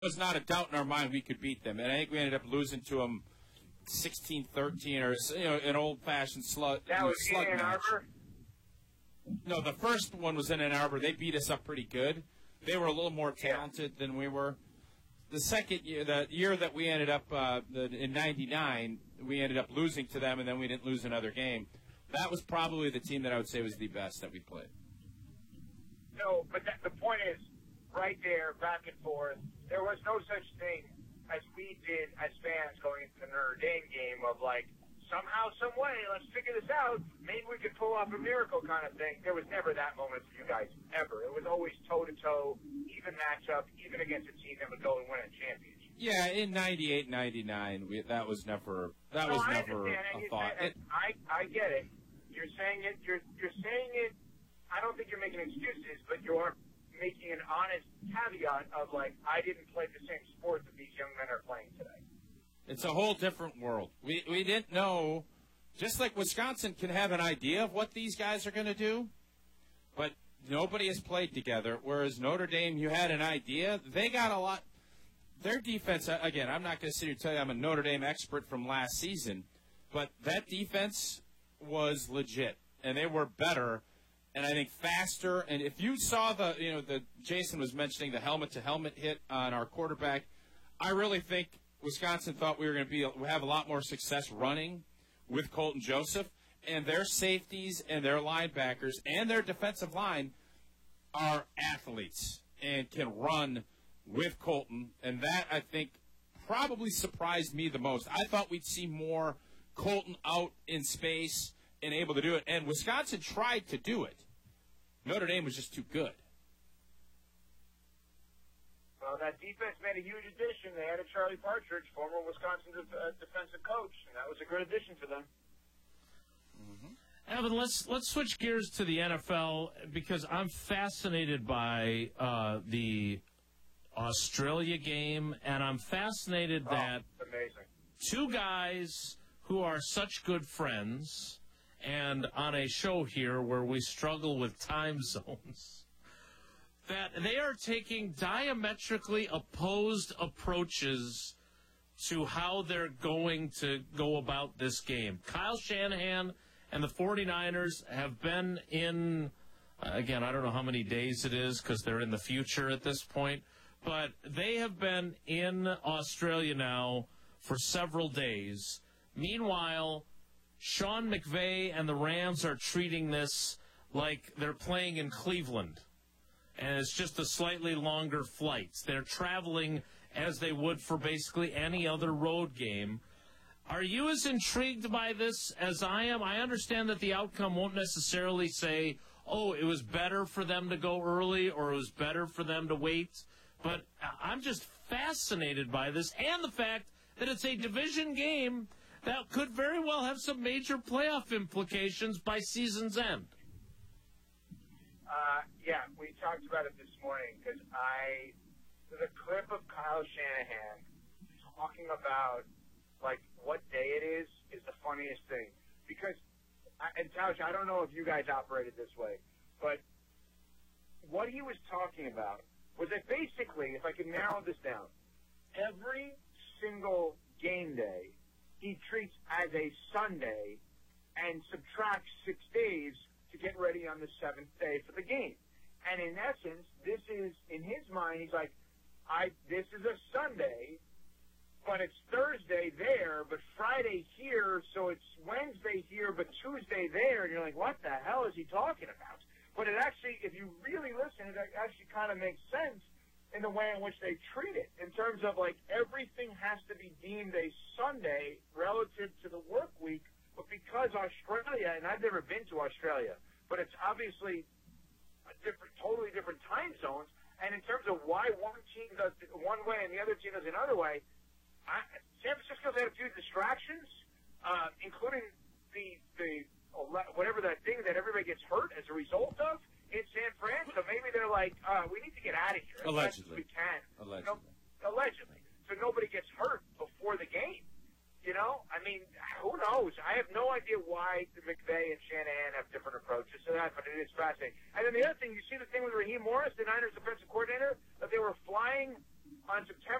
was not a doubt in our mind we could beat them, and I think we ended up losing to them 16-13 or an old-fashioned slug. That was slug in Ann match. Arbor? No, the first one was in Ann Arbor. They beat us up pretty good. They were a little more talented than we were. The second year, the year that we ended up in '99, we ended up losing to them, and then we didn't lose another game. That was probably the team that I would say was the best that we played. No, but the point is, right there, back and forth, there was no such thing as we did as fans going into the Notre Dame game of like, somehow, some way, let's figure this out. Maybe we could pull off a miracle kind of thing. There was never that moment for you guys, ever. It was always toe-to-toe, even matchup, even against a team that would go and win a championship. Yeah, in '98, '99, that was never a thought. I get it. You're saying it. You're saying it. I don't think you're making excuses, but you're making an honest caveat of like, I didn't play the same sport that these young men are playing today. It's a whole different world. We didn't know, just like Wisconsin can have an idea of what these guys are going to do, but nobody has played together, whereas Notre Dame, you had an idea. They got a lot. Their defense, again, I'm not going to sit here and tell you I'm a Notre Dame expert from last season, but that defense was legit, and they were better, and I think faster. And if you saw the Jason was mentioning the helmet-to-helmet hit on our quarterback, I really think Wisconsin thought we were going to have a lot more success running with Colton Joseph, and their safeties and their linebackers and their defensive line are athletes and can run with Colton, and that, I think, probably surprised me the most. I thought we'd see more Colton out in space and able to do it, and Wisconsin tried to do it. Notre Dame was just too good. Well, that defense made a huge addition. They added Charlie Partridge, former Wisconsin defensive coach, and that was a good addition for them. Mm-hmm. Evan, let's switch gears to the NFL because I'm fascinated by the Australia game, and I'm fascinated that amazing. Two guys who are such good friends, and on a show here where we struggle with time zones, that they are taking diametrically opposed approaches to how they're going to go about this game. Kyle Shanahan and the 49ers have been in, again, I don't know how many days it is because they're in the future at this point, but they have been in Australia now for several days. Meanwhile, Sean McVay and the Rams are treating this like they're playing in Cleveland, and it's just a slightly longer flight. They're traveling as they would for basically any other road game. Are you as intrigued by this as I am? I understand that the outcome won't necessarily say, oh, it was better for them to go early or it was better for them to wait. But I'm just fascinated by this and the fact that it's a division game that could very well have some major playoff implications by season's end. Yeah, we talked about it this morning because the clip of Kyle Shanahan talking about, like, what day it is the funniest thing. Because, and Tausch, I don't know if you guys operated this way, but what he was talking about was that basically, if I could narrow this down, every single game day he treats as a Sunday and subtracts 6 days to get ready on the seventh day for the game. And in essence, this is, in his mind, he's like, this is a Sunday, but it's Thursday there, but Friday here, so it's Wednesday here, but Tuesday there. And you're like, what the hell is he talking about? But it actually, if you really listen, it actually kind of makes sense in the way in which they treat it, in terms of, like, everything has to be deemed a Sunday relative to the work week, but because Australia, and I've never been to Australia, but it's obviously a totally different time zones, and in terms of why one team does it one way and the other team does it another way, San Francisco's had a few distractions, including the whatever that thing that everybody gets hurt as a result of in San Fran. So maybe they're like, we need to get out of here as fast as we can. Allegedly. So nobody gets hurt before the game. You know, I mean, who knows? I have no idea why McVay and Shanahan have different approaches to that, but it is fascinating. And then the other thing, you see the thing with Raheem Morris, the Niners defensive coordinator, that they were flying on September